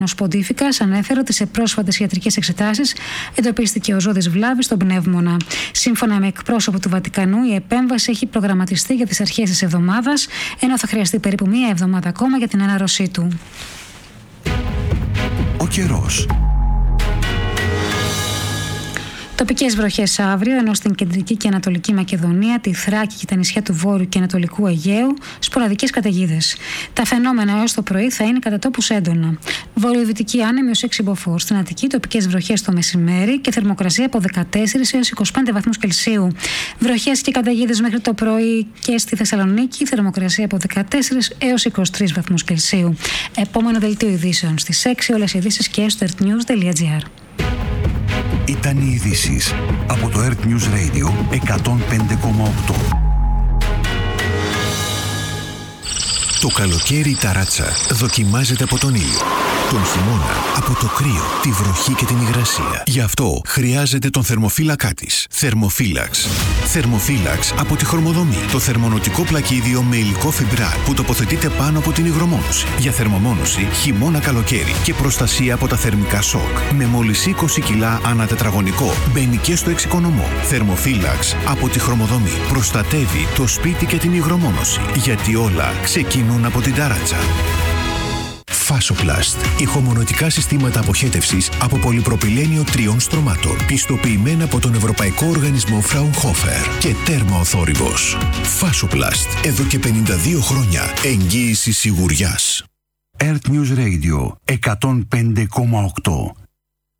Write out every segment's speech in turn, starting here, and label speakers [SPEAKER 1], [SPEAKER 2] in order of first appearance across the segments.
[SPEAKER 1] Ο Ποντίφικας ανέφερε ότι σε πρόσφατες ιατρικές εξετάσεις εντοπίστηκε οζώδης βλάβη στον πνεύμονα. Σύμφωνα με εκπρόσωπο του Βατικανού, η επέμβαση έχει προγραμματιστεί για τις αρχές της εβδομάδας, ενώ θα χρειαστεί περίπου μία εβδομάδα ακόμα για την ανάρρωσή του.
[SPEAKER 2] Ο καιρός.
[SPEAKER 1] Τοπικές βροχές αύριο, ενώ στην κεντρική και ανατολική Μακεδονία, τη Θράκη και τα νησιά του Βόρειου και Ανατολικού Αιγαίου, σποραδικές καταιγίδες. Τα φαινόμενα έως το πρωί θα είναι κατά τόπους έντονα. Βορειοδυτική άνεμη ως 6 μποφόρ. Στην Αττική, τοπικές βροχές το μεσημέρι και θερμοκρασία από 14 έως 25 βαθμούς Κελσίου. Βροχές και καταιγίδες μέχρι το πρωί και στη Θεσσαλονίκη, θερμοκρασία από 14 έως 23 βαθμούς Κελσίου. Επόμενο δελτίο ειδήσεων στις 6, όλες οι ειδήσεις και στο earthnews.gr.
[SPEAKER 2] Ήταν οι ειδήσεις από το Earth News Radio 105,8. Το καλοκαίρι η ταράτσα δοκιμάζεται από τον ήλιο. Τον χειμώνα από το κρύο, τη βροχή και την υγρασία. Γι' αυτό χρειάζεται τον θερμοφύλακά της. Θερμοφύλαξ. Θερμοφύλαξ από τη Χρωμοδομή. Το θερμονοτικό πλακίδιο με υλικό φιμπράρ που τοποθετείται πάνω από την υγρομόνωση. Για θερμομόνωση χειμώνα καλοκαίρι και προστασία από τα θερμικά σοκ. Με μόλις 20 κιλά ανά τετραγωνικό. Μπαίνει και στο εξοικονομό. Θερμοφύλαξ από τη Χρωμοδομή. Προστατεύει το σπίτι και την υγρομόνωση. Γιατί όλα ξεκινούν από την ταράτσα. Φάσοπλαστ. Ηχομονωτικά συστήματα αποχέτευσης από πολυπροπυλένιο 3 στρωμάτων. Πιστοποιημένα από τον Ευρωπαϊκό Οργανισμό Fraunhofer και τέρμα ο θόρυβος. Φάσοπλαστ. Εδώ και 52 χρόνια. Εγγύηση σιγουριάς. Earth News Radio 105,8.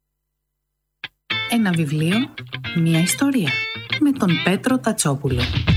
[SPEAKER 3] Ένα βιβλίο, μια ιστορία. Με τον Πέτρο Τατσόπουλο.